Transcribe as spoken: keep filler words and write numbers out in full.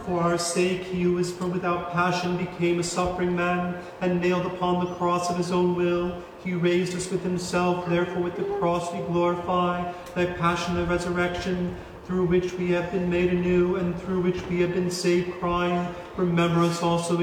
For our sake, he who is from without passion became a suffering man, and nailed upon the cross of his own will, he raised us with himself. Therefore with the cross we glorify thy passion and resurrection, through which we have been made anew, and through which we have been saved, crying, remember us also